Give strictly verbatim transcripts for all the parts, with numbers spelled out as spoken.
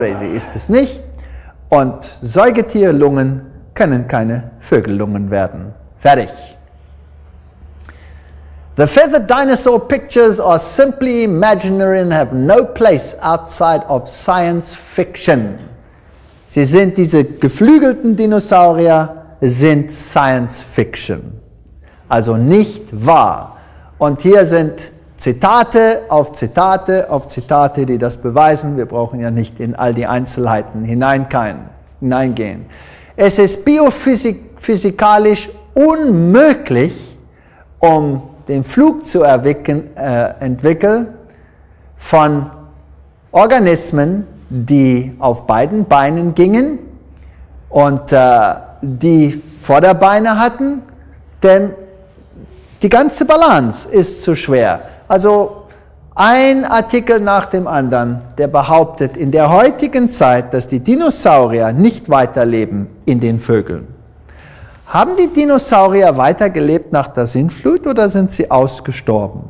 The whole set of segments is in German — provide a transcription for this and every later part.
Sie ist es nicht. Und Säugetierlungen können keine Vögellungen werden. Fertig. The feathered dinosaur pictures are simply imaginary and have no place outside of science fiction. Sie sind diese geflügelten Dinosaurier, sind Science Fiction. Also nicht wahr. Und hier sind Zitate auf Zitate auf Zitate, die das beweisen. Wir brauchen ja nicht in all die Einzelheiten hineingehen. Es ist biophysikalisch unmöglich, um den Flug zu entwickeln, äh, entwickeln von Organismen, die auf beiden Beinen gingen und äh, die Vorderbeine hatten, denn die ganze Balance ist zu schwer. Also ein Artikel nach dem anderen, der behauptet in der heutigen Zeit, dass die Dinosaurier nicht weiterleben in den Vögeln. Haben die Dinosaurier weitergelebt nach der Sintflut oder sind sie ausgestorben?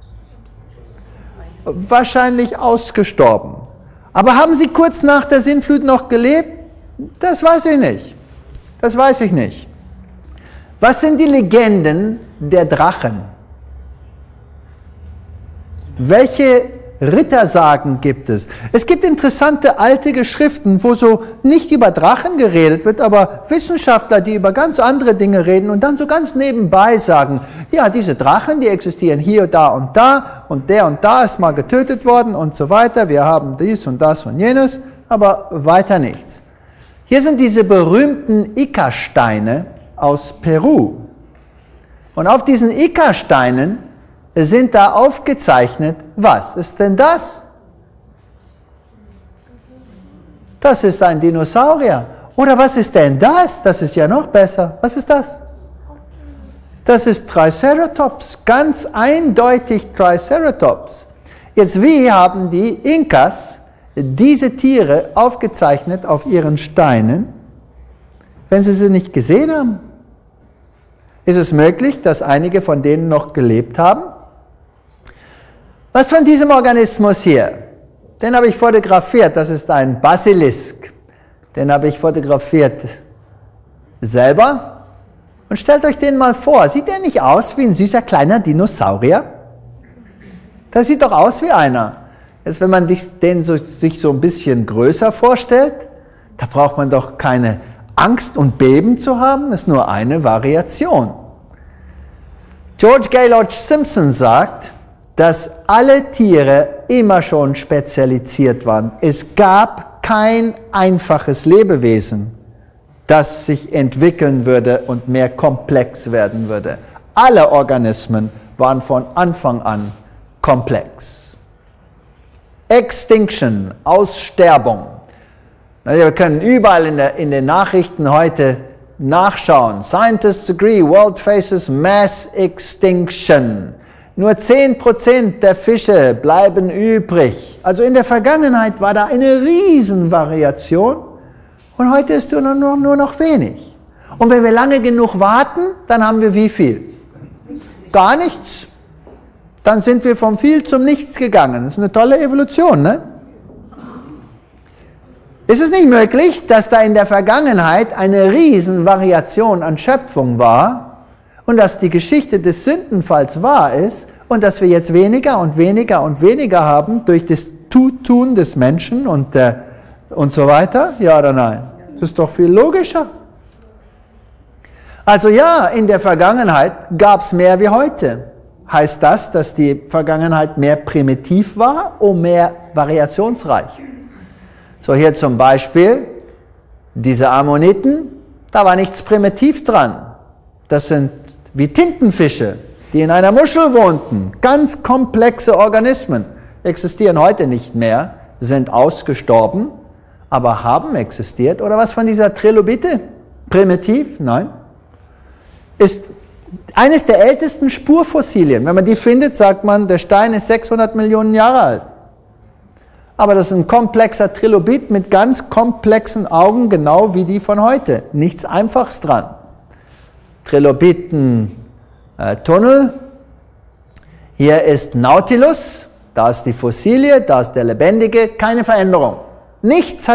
Wahrscheinlich ausgestorben. Aber haben sie kurz nach der Sintflut noch gelebt? Das weiß ich nicht. Das weiß ich nicht. Was sind die Legenden der Drachen? Welche Rittersagen gibt es? Es gibt interessante alte Geschriften, wo so nicht über Drachen geredet wird, aber Wissenschaftler, die über ganz andere Dinge reden und dann so ganz nebenbei sagen, ja, diese Drachen, die existieren hier, da und da und der und da ist mal getötet worden und so weiter. Wir haben dies und das und jenes, aber weiter nichts. Hier sind diese berühmten Ica-Steine aus Peru. Und auf diesen Ica-Steinen sind da aufgezeichnet, was ist denn das? Das ist ein Dinosaurier. Oder was ist denn das? Das ist ja noch besser. Was ist das? Das ist Triceratops, ganz eindeutig Triceratops. Jetzt, wie haben die Inkas diese Tiere aufgezeichnet auf ihren Steinen, wenn sie sie nicht gesehen haben? Ist es möglich, dass einige von denen noch gelebt haben? Was von diesem Organismus hier? Den habe ich fotografiert, das ist ein Basilisk. Den habe ich fotografiert selber. Und stellt euch den mal vor, sieht der nicht aus wie ein süßer kleiner Dinosaurier? Das sieht doch aus wie einer. Jetzt, wenn man den so, sich so ein bisschen größer vorstellt, da braucht man doch keine Angst und Beben zu haben, ist nur eine Variation. George Gaylord Simpson sagt, dass alle Tiere immer schon spezialisiert waren. Es gab kein einfaches Lebewesen, das sich entwickeln würde und mehr komplex werden würde. Alle Organismen waren von Anfang an komplex. Extinction, Aussterbung. Wir können überall in, der, in den Nachrichten heute nachschauen. Scientists agree, world faces mass extinction. Nur zehn Prozent der Fische bleiben übrig. Also in der Vergangenheit war da eine Riesenvariation und heute ist nur noch, nur noch wenig. Und wenn wir lange genug warten, dann haben wir wie viel? Gar nichts. Dann sind wir vom viel zum Nichts gegangen. Das ist eine tolle Evolution, ne? Ist es nicht möglich, dass da in der Vergangenheit eine Riesenvariation an Schöpfung war und dass die Geschichte des Sündenfalls wahr ist und dass wir jetzt weniger und weniger und weniger haben durch das Tun des Menschen und, äh, und so weiter? Ja oder nein? Das ist doch viel logischer. Also ja, in der Vergangenheit gab es mehr wie heute. Heißt das, dass die Vergangenheit mehr primitiv war oder mehr variationsreich? So hier zum Beispiel diese Ammoniten, da war nichts primitiv dran. Das sind wie Tintenfische, die in einer Muschel wohnten. Ganz komplexe Organismen. Existieren heute nicht mehr, sind ausgestorben, aber haben existiert. Oder was von dieser Trilobite? Primitiv? Nein. Ist eines der ältesten Spurfossilien. Wenn man die findet, sagt man, der Stein ist sechshundert Millionen Jahre alt. Aber das ist ein komplexer Trilobit mit ganz komplexen Augen, genau wie die von heute. Nichts Einfaches dran. Trilobiten-Tunnel. Äh, Hier ist Nautilus, da ist die Fossilie, da ist der Lebendige, keine Veränderung. Nichts